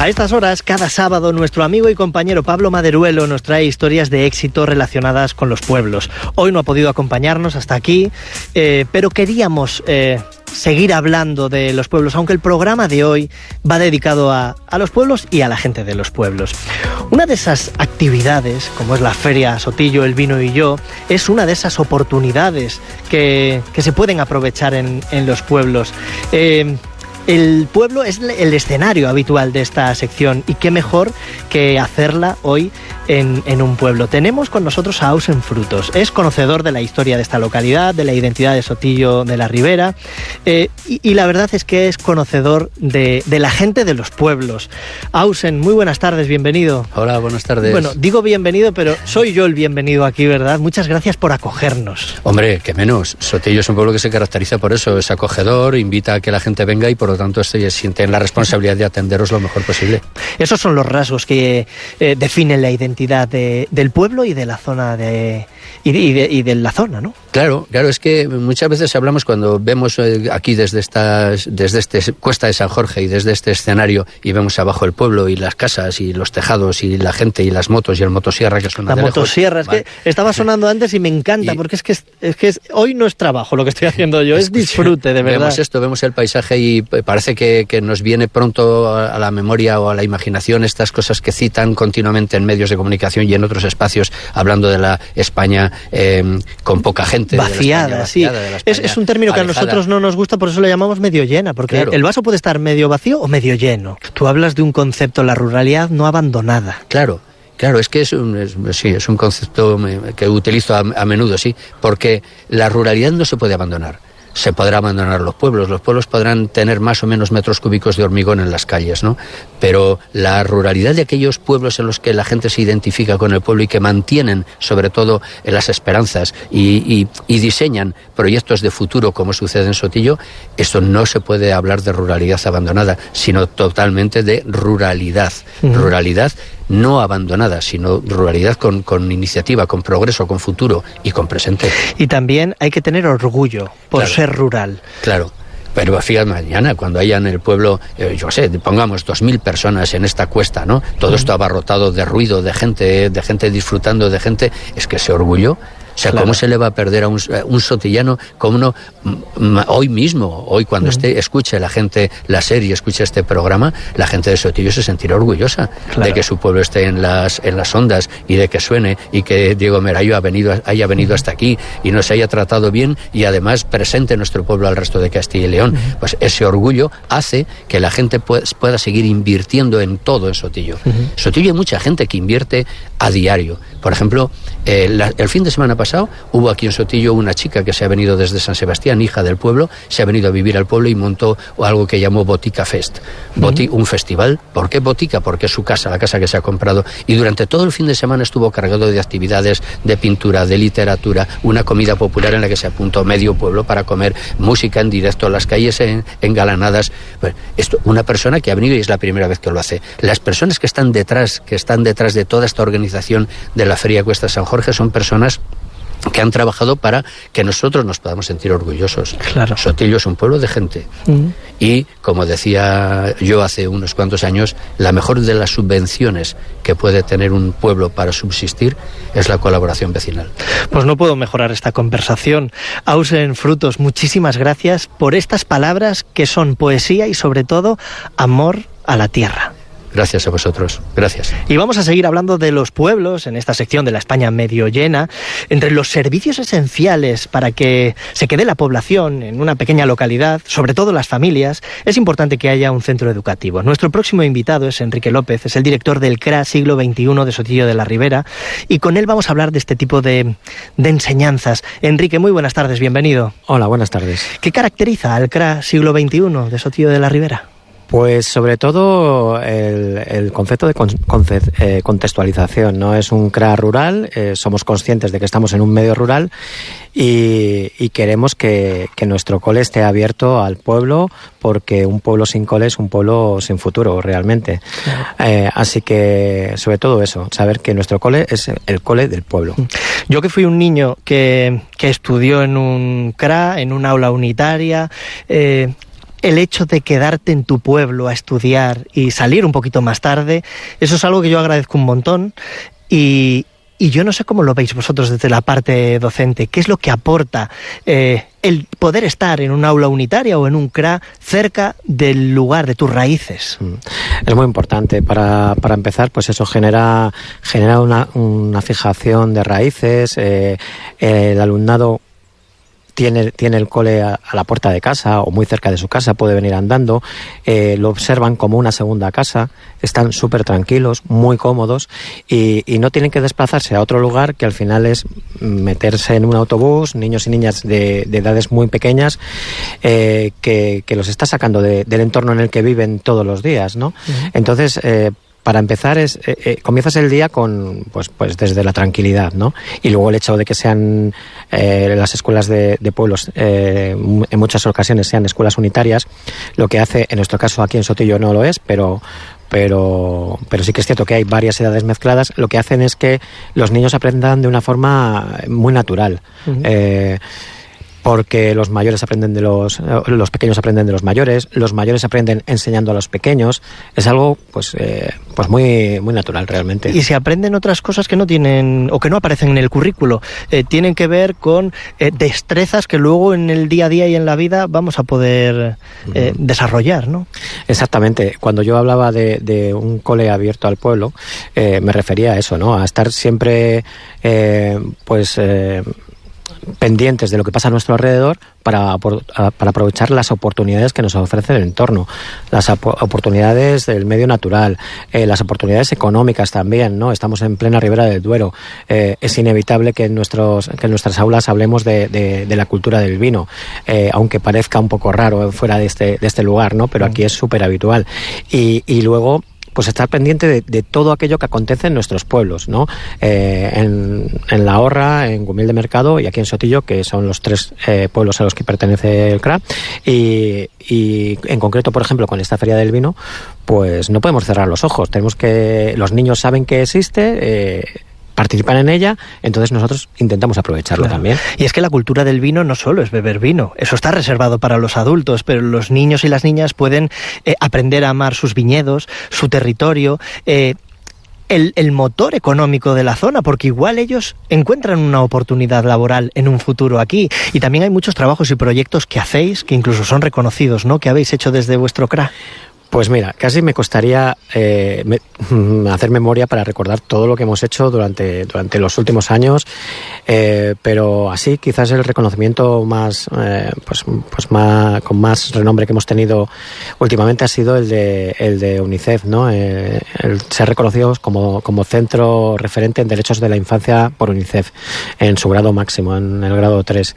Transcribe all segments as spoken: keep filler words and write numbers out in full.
A estas horas, cada sábado, nuestro amigo y compañero Pablo Maderuelo nos trae historias de éxito relacionadas con los pueblos. Hoy no ha podido acompañarnos hasta aquí, eh, pero queríamos eh, seguir hablando de los pueblos, aunque el programa de hoy va dedicado a, a los pueblos y a la gente de los pueblos. Una de esas actividades, como es la Feria Sotillo, el Vino y Yo, es una de esas oportunidades que, que se pueden aprovechar en, en los pueblos. Eh, El pueblo es el escenario habitual de esta sección y qué mejor que hacerla hoy en, en un pueblo. Tenemos con nosotros a Ausen Frutos. Es conocedor de la historia de esta localidad, de la identidad de Sotillo de la Ribera eh, y, y la verdad es que es conocedor de, de la gente de los pueblos. Ausen, muy buenas tardes, bienvenido. Hola, buenas tardes. Bueno, digo bienvenido, pero soy yo el bienvenido aquí, ¿verdad? Muchas gracias por acogernos. Hombre, que menos. Sotillo es un pueblo que se caracteriza por eso, es acogedor, invita a que la gente venga y por Por lo tanto, ellos sienten la responsabilidad de atenderos lo mejor posible. Esos son los rasgos que eh, definen la identidad de, del pueblo y de la zona de y de, y de, y de la zona, ¿no? Claro, claro, es que muchas veces hablamos cuando vemos eh, aquí desde estas, desde este Cuesta de San Jorge y desde este escenario y vemos abajo el pueblo y las casas y los tejados y la gente y las motos y el motosierra que suena de lejos. La lejos. motosierra, es vale. que estaba sonando antes y me encanta y, porque es que, es, es que es, hoy no es trabajo lo que estoy haciendo yo, es disfrute, de verdad. Vemos esto, vemos el paisaje y parece que, que nos viene pronto a la memoria o a la imaginación estas cosas que citan continuamente en medios de comunicación y en otros espacios hablando de la España eh, con poca gente. Vaciada, de la España sí. Vaciada, de la España es, es un término que alejada. A nosotros no nos gusta, por eso le llamamos medio llena, porque claro. El vaso puede estar medio vacío o medio lleno. Tú hablas de un concepto, la ruralidad no abandonada. Claro. Claro, es que es un, es, sí, es un concepto que utilizo a, a menudo, sí, porque la ruralidad no se puede abandonar. Se podrá abandonar los pueblos, los pueblos podrán tener más o menos metros cúbicos de hormigón en las calles, ¿no? Pero la ruralidad de aquellos pueblos en los que la gente se identifica con el pueblo y que mantienen, sobre todo, las esperanzas y, y, y diseñan proyectos de futuro, como sucede en Sotillo, esto no se puede hablar de ruralidad abandonada, sino totalmente de ruralidad. Uh-huh. Ruralidad no abandonada, sino ruralidad con, con iniciativa, con progreso, con futuro y con presente. Y también hay que tener orgullo por claro. ser rural. Claro. Pero fíjate, mañana, cuando haya en el pueblo, eh, yo sé, pongamos dos mil personas en esta cuesta, ¿no? Todo esto abarrotado de ruido, de gente, de gente disfrutando, de gente, es que ese orgullo. O sea, claro. ¿Cómo se le va a perder a un, un sotillano como uno hoy mismo, hoy cuando uh-huh. esté, escuche la gente la serie, escuche este programa, la gente de Sotillo se sentirá orgullosa claro. de que su pueblo esté en las en las ondas y de que suene y que Diego Merayo ha venido, haya venido uh-huh. hasta aquí y nos haya tratado bien y además presente nuestro pueblo al resto de Castilla y León. Uh-huh. Pues ese orgullo hace que la gente pueda, pueda seguir invirtiendo en todo en Sotillo. Uh-huh. Sotillo hay mucha gente que invierte a diario. Por ejemplo, eh, la, el fin de semana pasado hubo aquí en Sotillo una chica que se ha venido desde San Sebastián, hija del pueblo, se ha venido a vivir al pueblo y montó algo que llamó Botica Fest, Boti, uh-huh. un festival. ¿Por qué Botica? Porque es su casa, la casa que se ha comprado, y durante todo el fin de semana estuvo cargado de actividades de pintura, de literatura, una comida popular en la que se apuntó medio pueblo para comer, música en directo, las calles en, engalanadas. Bueno, esto, una persona que ha venido y es la primera vez que lo hace. Las personas que están detrás, que están detrás de toda esta organización de la Feria Cuesta San Jorge son personas que han trabajado para que nosotros nos podamos sentir orgullosos. Claro. Sotillo es un pueblo de gente. Mm. Y, como decía yo hace unos cuantos años, la mejor de las subvenciones que puede tener un pueblo para subsistir es la colaboración vecinal. Pues no puedo mejorar esta conversación. Ausen Frutos, muchísimas gracias por estas palabras que son poesía y, sobre todo, amor a la tierra. Gracias a vosotros, gracias. Y vamos a seguir hablando de los pueblos en esta sección de la España medio llena. Entre los servicios esenciales para que se quede la población en una pequeña localidad, sobre todo las familias, es importante que haya un centro educativo. Nuestro próximo invitado es Enrique López, es el director del C R A Siglo veintiuno de Sotillo de la Ribera, y con él vamos a hablar de este tipo de, de enseñanzas. Enrique, muy buenas tardes, bienvenido. Hola, buenas tardes. ¿Qué caracteriza al C R A Siglo veintiuno de Sotillo de la Ribera? Pues sobre todo el, el concepto de con, conce, eh, contextualización, ¿no? Es un C R A rural, eh, somos conscientes de que estamos en un medio rural y, y queremos que, que nuestro cole esté abierto al pueblo, porque un pueblo sin cole es un pueblo sin futuro, realmente. Claro. Eh, así que, sobre todo eso, saber que nuestro cole es el cole del pueblo. Yo que fui un niño que, que estudió en un C R A, en un aula unitaria, eh, el hecho de quedarte en tu pueblo a estudiar y salir un poquito más tarde, eso es algo que yo agradezco un montón. Y, y yo no sé cómo lo veis vosotros desde la parte docente. ¿Qué es lo que aporta eh, el poder estar en un aula unitaria o en un C R A cerca del lugar, de tus raíces? Es muy importante. Para, para empezar, pues eso genera, genera una, una fijación de raíces. Eh, el alumnado Tiene, tiene el cole a, a la puerta de casa o muy cerca de su casa, puede venir andando, eh, lo observan como una segunda casa, están súper tranquilos, muy cómodos y, y no tienen que desplazarse a otro lugar que al final es meterse en un autobús, niños y niñas de, de edades muy pequeñas eh, que, que los está sacando de, del entorno en el que viven todos los días, ¿no? Uh-huh. Entonces, eh, para empezar, es eh, eh, comienzas el día con pues pues desde la tranquilidad, ¿no? Y luego el hecho de que sean eh, las escuelas de, de pueblos, eh, en muchas ocasiones sean escuelas unitarias, lo que hace, en nuestro caso aquí en Sotillo no lo es, pero pero pero sí que es cierto que hay varias edades mezcladas, lo que hacen es que los niños aprendan de una forma muy natural. Uh-huh. Eh, porque los mayores aprenden de los los pequeños aprenden de los mayores, los mayores aprenden enseñando a los pequeños. Es algo pues eh, pues muy muy natural realmente. Y se aprenden otras cosas que no tienen o que no aparecen en el currículo, eh, tienen que ver con eh, destrezas que luego en el día a día y en la vida vamos a poder eh, uh-huh. desarrollar, ¿no? Exactamente. Cuando yo hablaba de, de un cole abierto al pueblo, eh, me refería a eso, ¿no? A estar siempre eh, pues eh, pendientes de lo que pasa a nuestro alrededor para, para aprovechar las oportunidades que nos ofrece el entorno, las oportunidades del medio natural, eh, las oportunidades económicas también, ¿no? Estamos en plena Ribera del Duero, eh, es inevitable que en, nuestros, que en nuestras aulas hablemos de, de, de la cultura del vino, eh, aunque parezca un poco raro fuera de este, de este lugar, ¿no? Pero aquí es súper habitual. Y, y luego pues estar pendiente de, de todo aquello que acontece en nuestros pueblos, ¿no? Eh, en, en La Horra, en Gumil de Mercado y aquí en Sotillo, que son los tres eh, pueblos a los que pertenece el C R A. Y, y en concreto, por ejemplo, con esta Feria del Vino, pues no podemos cerrar los ojos. Tenemos que... Los niños saben que existe... Eh, participan en ella, entonces nosotros intentamos aprovecharlo claro. también. Y es que la cultura del vino no solo es beber vino, eso está reservado para los adultos, pero los niños y las niñas pueden eh, aprender a amar sus viñedos, su territorio, eh, el, el motor económico de la zona, porque igual ellos encuentran una oportunidad laboral en un futuro aquí. Y también hay muchos trabajos y proyectos que hacéis, que incluso son reconocidos, ¿no?, que habéis hecho desde vuestro C R A. Pues mira, casi me costaría eh, me, hacer memoria para recordar todo lo que hemos hecho durante, durante los últimos años, eh, pero así quizás el reconocimiento más, eh, pues, pues más, con más renombre que hemos tenido últimamente ha sido el de, el de UNICEF, ¿no? Eh, el ser reconocidos como, como centro referente en derechos de la infancia por UNICEF, en su grado máximo, en el grado tres.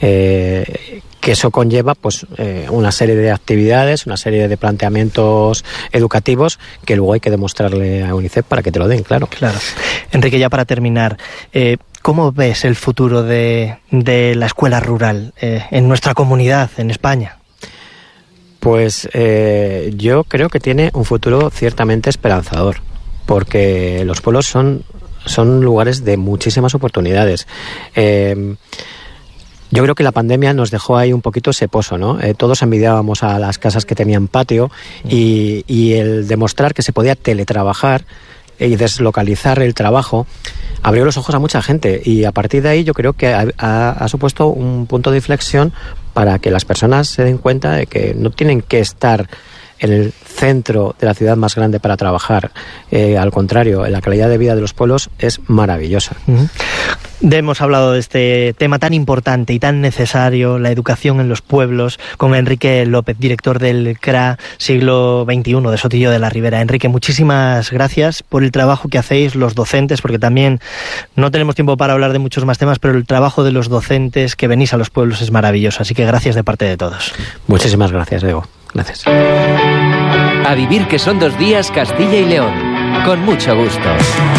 Eh, que eso conlleva pues eh, una serie de actividades, una serie de planteamientos educativos que luego hay que demostrarle a UNICEF para que te lo den, claro. Claro. Enrique, ya para terminar, eh, ¿cómo ves el futuro de, de la escuela rural eh, en nuestra comunidad, en España? Pues eh, yo creo que tiene un futuro ciertamente esperanzador, porque los pueblos son, son lugares de muchísimas oportunidades. Eh, Yo creo que la pandemia nos dejó ahí un poquito ese pozo, ¿no? Eh, todos envidiábamos a las casas que tenían patio y, y el demostrar que se podía teletrabajar y deslocalizar el trabajo abrió los ojos a mucha gente y a partir de ahí yo creo que ha, ha, ha supuesto un punto de inflexión para que las personas se den cuenta de que no tienen que estar en el centro de la ciudad más grande para trabajar. Eh, al contrario, la calidad de vida de los pueblos es maravillosa. Uh-huh. Hemos hablado de este tema tan importante y tan necesario, la educación en los pueblos, con Enrique López, director del C R A Siglo veintiuno de Sotillo de la Ribera. Enrique, muchísimas gracias por el trabajo que hacéis los docentes, porque también no tenemos tiempo para hablar de muchos más temas, pero el trabajo de los docentes que venís a los pueblos es maravilloso, así que gracias de parte de todos. Muchísimas gracias, Diego. Gracias. A vivir que son dos días, Castilla y León. Con mucho gusto.